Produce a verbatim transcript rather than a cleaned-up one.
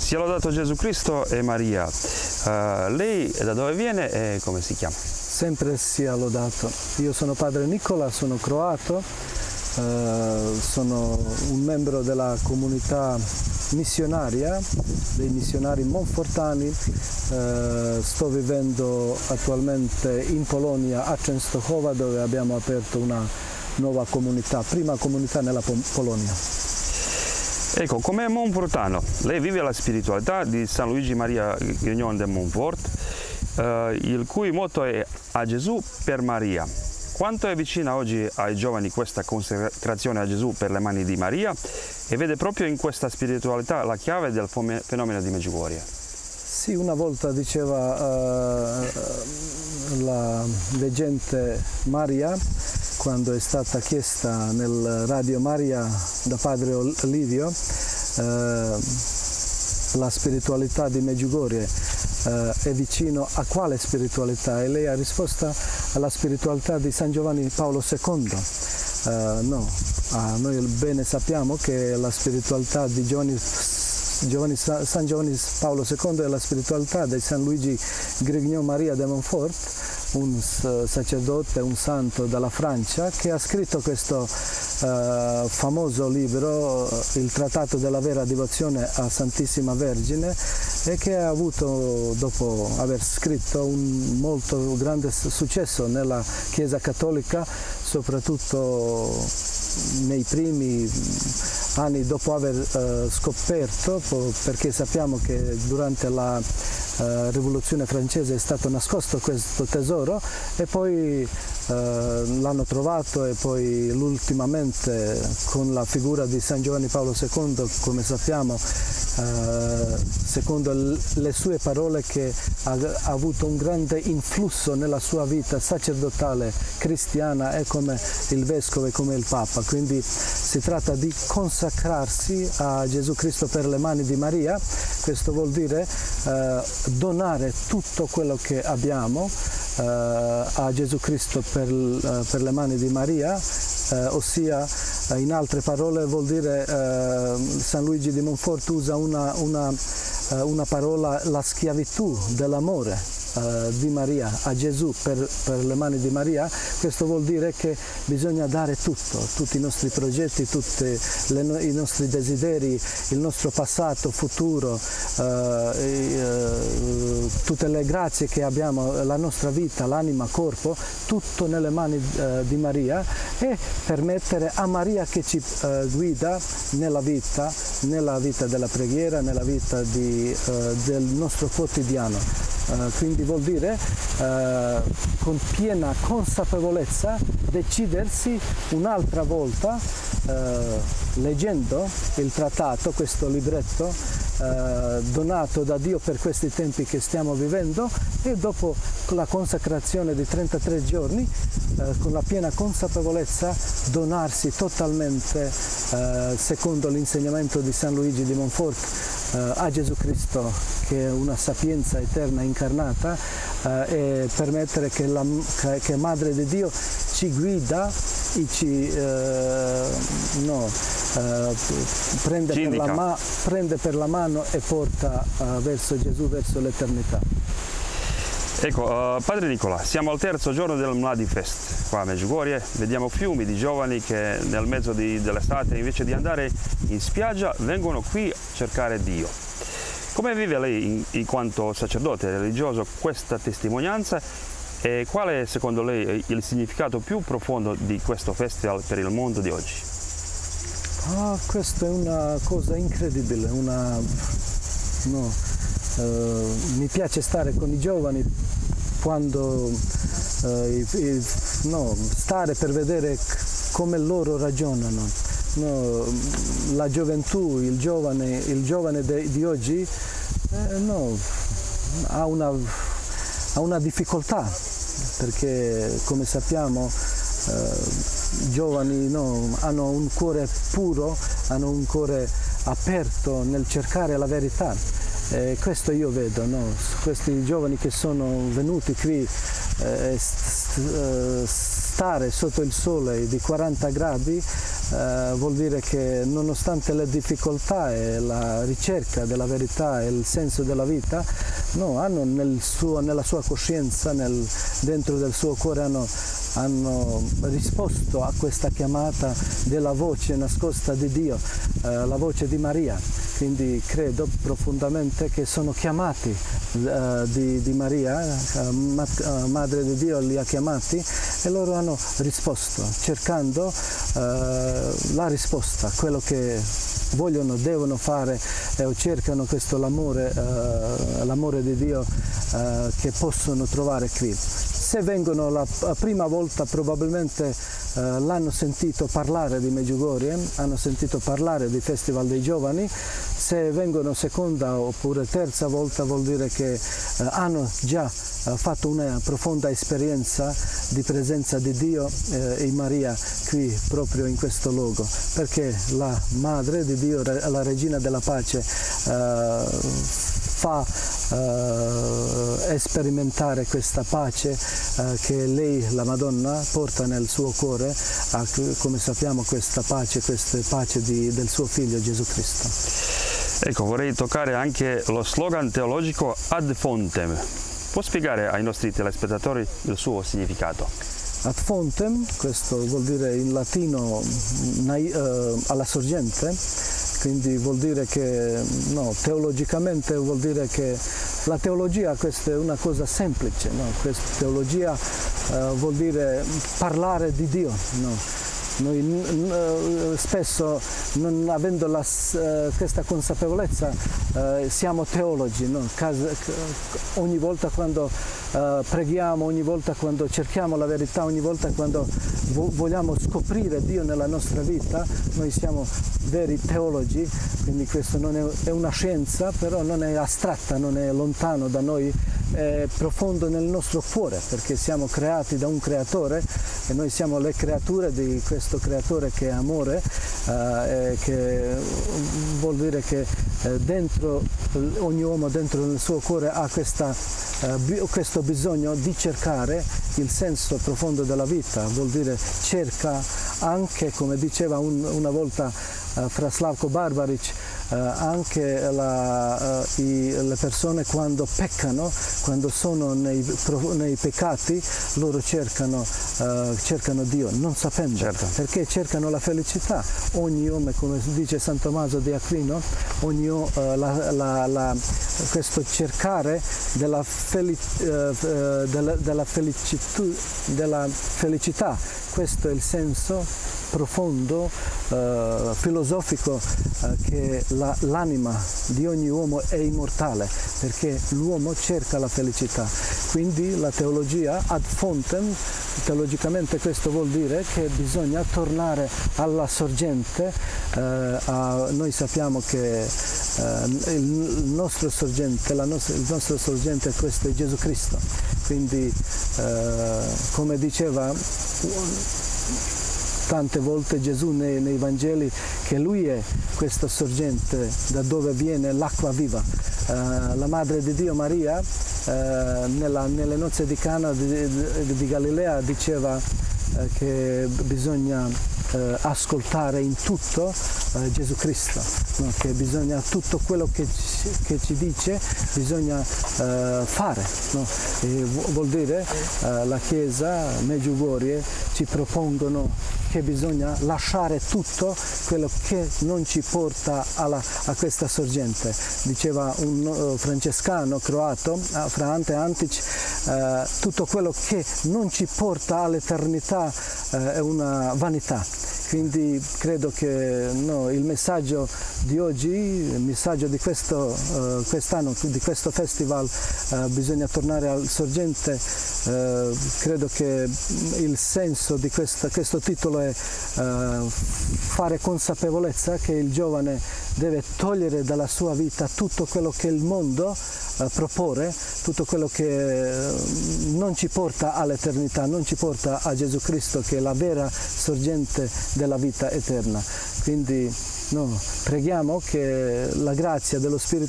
Sia lodato Gesù Cristo e Maria. Uh, lei da dove viene e come si chiama? Sempre sia lodato. Io sono padre Nicola, sono croato, uh, sono un membro della comunità missionaria, dei missionari monfortani. Uh, sto vivendo attualmente in Polonia, a Częstochowa, dove abbiamo aperto una nuova comunità, prima comunità nella Polonia. Ecco, come monfortano, lei vive la spiritualità di San Luigi Maria Grignon de Montfort, eh, il cui motto è a Gesù per Maria. Quanto è vicina oggi ai giovani questa consacrazione a Gesù per le mani di Maria e vede proprio in questa spiritualità la chiave del fenomeno di Medjugorje? Sì, una volta diceva uh, la leggente Maria, quando è stata chiesta nel Radio Maria da padre Livio, eh, la spiritualità di Medjugorje eh, è vicino a quale spiritualità? E lei ha risposto alla spiritualità di San Giovanni Paolo secondo. Eh, no, ah, noi bene sappiamo che la spiritualità di Giovanni, Giovanni, San Giovanni Paolo secondo è la spiritualità di San Luigi Grignon Maria de Montfort, un sacerdote, un santo dalla Francia, che ha scritto questo uh, famoso libro, il Trattato della vera devozione a Santissima Vergine, e che ha avuto, dopo aver scritto, un molto grande successo nella Chiesa Cattolica, soprattutto nei primi anni dopo aver uh, scoperto, perché sappiamo che durante la Uh, rivoluzione francese è stato nascosto questo tesoro e poi uh, l'hanno trovato, e poi ultimamente con la figura di San Giovanni Paolo secondo, come sappiamo, uh, secondo le sue parole, che ha, ha avuto un grande influsso nella sua vita sacerdotale cristiana, è come il vescovo e come il Papa. Quindi si tratta di consacrarsi a Gesù Cristo per le mani di Maria. Questo vuol dire uh, donare tutto quello che abbiamo uh, a Gesù Cristo per, uh, per le mani di Maria, uh, ossia, uh, in altre parole, vuol dire, uh, San Luigi di Montfort usa una, una, uh, una parola, la schiavitù dell'amore Uh, di Maria a Gesù per, per le mani di Maria. Questo vuol dire che bisogna dare tutto, tutti i nostri progetti, tutti le, i nostri desideri, il nostro passato, futuro, uh, e, uh, tutte le grazie che abbiamo, la nostra vita, l'anima, corpo, tutto nelle mani uh, di Maria, e permettere a Maria che ci uh, guida nella vita, nella vita della preghiera, nella vita di, uh, del nostro quotidiano. Uh, quindi vuol dire uh, con piena consapevolezza decidersi un'altra volta, uh, leggendo il trattato, questo libretto uh, donato da Dio per questi tempi che stiamo vivendo, e dopo la consacrazione di trentatré giorni, uh, con la piena consapevolezza, donarsi totalmente uh, secondo l'insegnamento di San Luigi di Montfort uh, a Gesù Cristo, che è una sapienza eterna incarnata, eh, e permettere che la che Madre di Dio ci guida e ci eh, no, eh, prende, per la ma prende per la mano e porta eh, verso Gesù, verso l'eternità. Ecco, uh, padre Nicola, siamo al terzo giorno del Mladi Fest qua a Medjugorje. Vediamo fiumi di giovani che nel mezzo dell'estate, invece di andare in spiaggia, vengono qui a cercare Dio. Come vive lei in, in quanto sacerdote religioso questa testimonianza, e qual è secondo lei il significato più profondo di questo festival per il mondo di oggi? Ah, questa è una cosa incredibile, una, no, eh, mi piace stare con i giovani quando eh, i, no, stare per vedere come loro ragionano. No, la gioventù, il giovane, il giovane de, di oggi eh, no, ha, una, ha una difficoltà, perché come sappiamo eh, i giovani no, hanno un cuore puro, hanno un cuore aperto nel cercare la verità. Eh, questo io vedo, no? Questi giovani che sono venuti qui eh, st st stare sotto il sole di quaranta gradi eh, vuol dire che nonostante le difficoltà e la ricerca della verità e il senso della vita, no, hanno nel suo, nella sua coscienza, nel, dentro del suo cuore hanno, hanno risposto a questa chiamata della voce nascosta di Dio, eh, la voce di Maria. Quindi credo profondamente che sono chiamati uh, di, di Maria, uh, mat, uh, Madre di Dio li ha chiamati e loro hanno risposto, cercando uh, la risposta, quello che vogliono, devono fare e eh, cercano questo l'amore, uh, l'amore di Dio uh, che possono trovare qui. Se vengono la prima volta probabilmente uh, l'hanno sentito parlare di Medjugorje, hanno sentito parlare di Festival dei Giovani. Se vengono seconda oppure terza volta vuol dire che uh, hanno già uh, fatto una profonda esperienza di presenza di Dio eh, in Maria qui proprio in questo luogo, perché la Madre di Dio, la Regina della Pace, uh, fa uh, sperimentare questa pace uh, che lei, la Madonna, porta nel suo cuore, a, come sappiamo questa pace, questa pace di, del suo Figlio Gesù Cristo. Ecco, vorrei toccare anche lo slogan teologico Ad Fontem. Può spiegare ai nostri telespettatori il suo significato? Ad fontem, questo vuol dire in latino uh, alla sorgente, quindi vuol dire che, no, teologicamente vuol dire che la teologia, questa è una cosa semplice, no? Questa teologia uh, vuol dire parlare di Dio, no? Noi uh, spesso, non avendo la, uh, questa consapevolezza, uh, siamo teologi, no? Casa, ogni volta quando uh, preghiamo, ogni volta quando cerchiamo la verità, ogni volta quando vo vogliamo scoprire Dio nella nostra vita, noi siamo veri teologi, quindi questo non è, è una scienza, però non è astratta, non è lontano da noi, è profondo nel nostro cuore, perché siamo creati da un creatore e noi siamo le creature di questo creatore che è amore, eh, che vuol dire che eh, dentro ogni uomo, dentro nel suo cuore ha questa, eh, questo bisogno di cercare il senso profondo della vita, vuol dire cerca anche, come diceva un, una volta uh, Fra Slavko Barbaric, Uh, anche la, uh, i, le persone quando peccano, quando sono nei, pro, nei peccati, loro cercano, uh, cercano Dio, non sapendo, certo. Perché cercano la felicità. Ogni uomo, come dice San Tommaso di Aquino, ogni, uh, la, la, la, questo cercare della, feli, uh, della, della, della felicità, questo è il senso profondo, uh, filosofico, uh, che l'anima di ogni uomo è immortale, perché l'uomo cerca la felicità. Quindi la teologia ad fontem, teologicamente questo vuol dire che bisogna tornare alla sorgente. Uh, a, noi sappiamo che uh, il nostro sorgente, la nostra, il nostro sorgente questo è Gesù Cristo. Quindi uh, come diceva tante volte Gesù nei, nei Vangeli, che Lui è questa sorgente da dove viene l'acqua viva. Uh, la Madre di Dio Maria uh, nella, nelle nozze di Cana di, di, di Galilea diceva uh, che bisogna uh, ascoltare in tutto uh, Gesù Cristo, no? Che bisogna tutto quello che ci, che ci dice bisogna uh, fare, no? E vuol dire uh, la Chiesa, Medjugorje, ci propongono che bisogna lasciare tutto quello che non ci porta alla, a questa sorgente. Diceva un uh, francescano croato, uh, Fra Ante Antic, uh, tutto quello che non ci porta all'eternità uh, è una vanità. Quindi credo che no, il messaggio di oggi, il messaggio di questo, uh, quest'anno, di questo festival, uh, bisogna tornare al sorgente. Uh, credo che il senso di questa, questo titolo è uh, fare consapevolezza che il giovane deve togliere dalla sua vita tutto quello che il mondo uh, propone, tutto quello che uh, non ci porta all'eternità, non ci porta a Gesù Cristo, che è la vera sorgente della vita eterna. Quindi no, preghiamo che la grazia dello Spirito